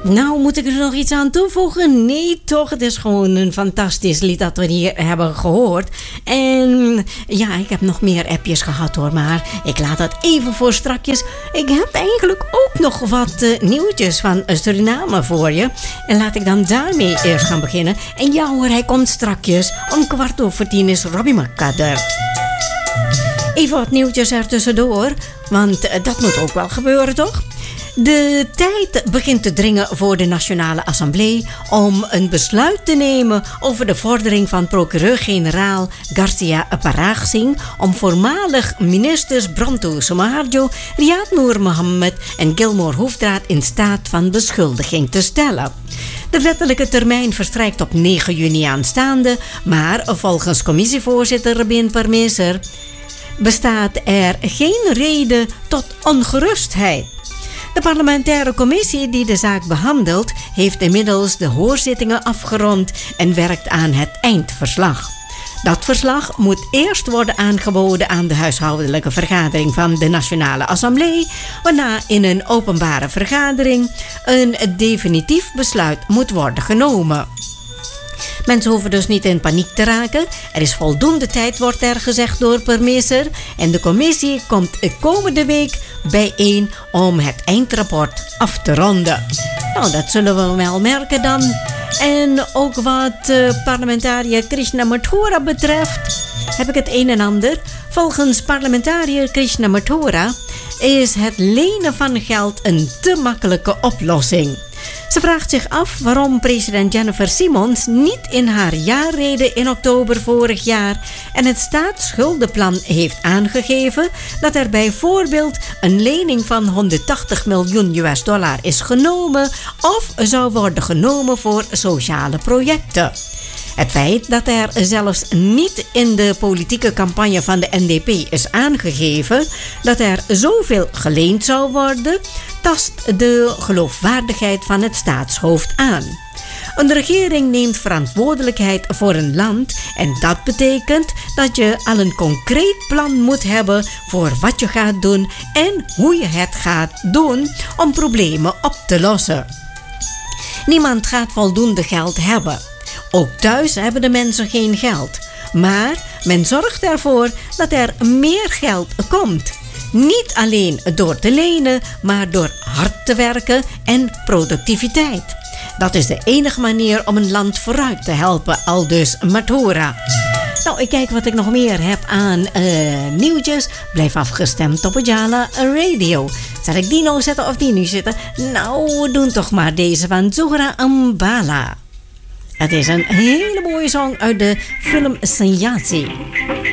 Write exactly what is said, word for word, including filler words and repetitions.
Nou, moet ik er nog iets aan toevoegen? Nee, toch? Het is gewoon een fantastisch lied dat we hier hebben gehoord. En ja, ik heb nog meer appjes gehad hoor, maar ik laat dat even voor strakjes. Ik heb eigenlijk ook nog wat uh, nieuwtjes van Suriname voor je. En laat ik dan daarmee eerst gaan beginnen. En ja hoor, hij komt strakjes. Om kwart over tien is Robbie McCudder. Even wat nieuwtjes er tussendoor, want uh, dat moet ook wel gebeuren, toch? De tijd begint te dringen voor de Nationale Assemblée om een besluit te nemen over de vordering van procureur-generaal Garcia Parag-Singh om voormalig ministers Bronto Soemarjo, Riyad Noor Mohammed en Gilmore Hoefdraad in staat van beschuldiging te stellen. De wettelijke termijn verstrijkt op negen juni aanstaande, maar volgens commissievoorzitter Rabin Parmeser bestaat er geen reden tot ongerustheid. De parlementaire commissie die de zaak behandelt, heeft inmiddels de hoorzittingen afgerond en werkt aan het eindverslag. Dat verslag moet eerst worden aangeboden aan de huishoudelijke vergadering van de Nationale Assemblée, waarna in een openbare vergadering een definitief besluit moet worden genomen. Mensen hoeven dus niet in paniek te raken. Er is voldoende tijd, wordt er gezegd door Parmeser. En de commissie komt komende week bijeen om het eindrapport af te ronden. Nou, dat zullen we wel merken dan. En ook wat uh, parlementariër Krishna Mathura betreft, heb ik het een en ander. Volgens parlementariër Krishna Mathura is het lenen van geld een te makkelijke oplossing. Ze vraagt zich af waarom president Jennifer Simons niet in haar jaarrede in oktober vorig jaar en het staatsschuldenplan heeft aangegeven dat er bijvoorbeeld een lening van honderdtachtig miljoen U S dollar is genomen of zou worden genomen voor sociale projecten. Het feit dat er zelfs niet in de politieke campagne van de N D P is aangegeven dat er zoveel geleend zou worden, tast de geloofwaardigheid van het staatshoofd aan. Een regering neemt verantwoordelijkheid voor een land en dat betekent dat je al een concreet plan moet hebben voor wat je gaat doen en hoe je het gaat doen om problemen op te lossen. Niemand gaat voldoende geld hebben. Ook thuis hebben de mensen geen geld. Maar men zorgt ervoor dat er meer geld komt. Niet alleen door te lenen, maar door hard te werken en productiviteit. Dat is de enige manier om een land vooruit te helpen, aldus Mathura. Nou, ik kijk wat ik nog meer heb aan uh, nieuwtjes. Blijf afgestemd op Ujala Radio. Zal ik die nou zetten of die nu zitten? Nou, we doen toch maar deze van Zuhra Ambala. Het is een hele mooie song uit de film Senjati.